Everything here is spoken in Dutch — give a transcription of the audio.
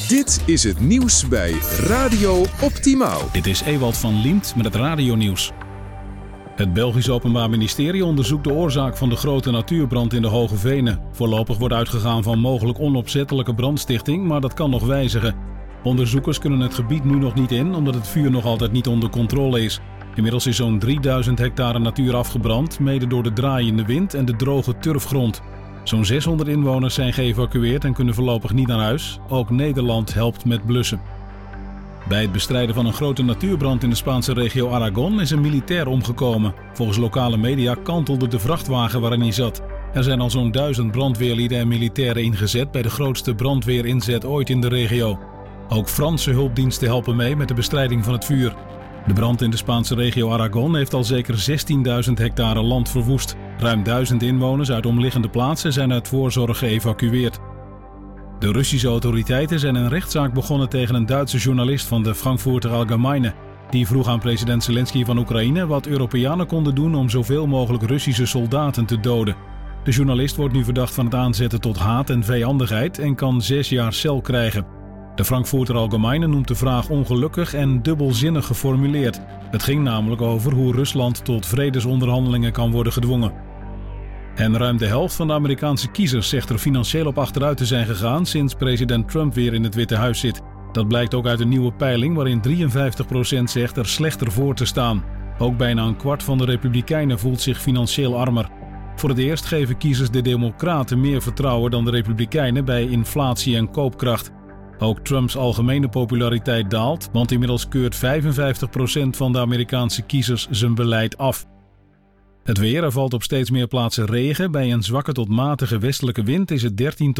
Dit is het nieuws bij Radio Optimaal. Dit is Ewald van Liemt met het radionieuws. Het Belgisch Openbaar Ministerie onderzoekt de oorzaak van de grote natuurbrand in de Hoge Venen. Voorlopig wordt uitgegaan van mogelijk onopzettelijke brandstichting, maar dat kan nog wijzigen. Onderzoekers kunnen het gebied nu nog niet in, omdat het vuur nog altijd niet onder controle is. Inmiddels is zo'n 3000 hectare natuur afgebrand, mede door de draaiende wind en de droge turfgrond. Zo'n 600 inwoners zijn geëvacueerd en kunnen voorlopig niet naar huis. Ook Nederland helpt met blussen. Bij het bestrijden van een grote natuurbrand in de Spaanse regio Aragon is een militair omgekomen. Volgens lokale media kantelde de vrachtwagen waarin hij zat. Er zijn al zo'n 1000 brandweerlieden en militairen ingezet bij de grootste brandweerinzet ooit in de regio. Ook Franse hulpdiensten helpen mee met de bestrijding van het vuur. De brand in de Spaanse regio Aragon heeft al zeker 16.000 hectare land verwoest. Ruim 1000 inwoners uit omliggende plaatsen zijn uit voorzorg geëvacueerd. De Russische autoriteiten zijn een rechtszaak begonnen tegen een Duitse journalist van de Frankfurter Allgemeine. Die vroeg aan president Zelensky van Oekraïne wat Europeanen konden doen om zoveel mogelijk Russische soldaten te doden. De journalist wordt nu verdacht van het aanzetten tot haat en vijandigheid en kan 6 jaar cel krijgen. De Frankfurter Allgemeine noemt de vraag ongelukkig en dubbelzinnig geformuleerd. Het ging namelijk over hoe Rusland tot vredesonderhandelingen kan worden gedwongen. En ruim de helft van de Amerikaanse kiezers zegt er financieel op achteruit te zijn gegaan sinds president Trump weer in het Witte Huis zit. Dat blijkt ook uit een nieuwe peiling waarin 53% zegt er slechter voor te staan. Ook bijna een kwart van de Republikeinen voelt zich financieel armer. Voor het eerst geven kiezers de Democraten meer vertrouwen dan de Republikeinen bij inflatie en koopkracht. Ook Trumps algemene populariteit daalt, want inmiddels keurt 55% van de Amerikaanse kiezers zijn beleid af. Het weer, er valt op steeds meer plaatsen regen. Bij een zwakke tot matige westelijke wind is het 13 tot